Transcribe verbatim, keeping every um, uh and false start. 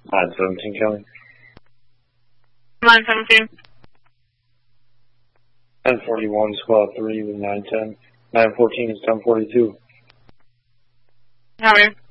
nine seventeen Kelly. nine seventeen. ten forty-one, squad three with nine ten. nine fourteen is ten forty-two. How are you?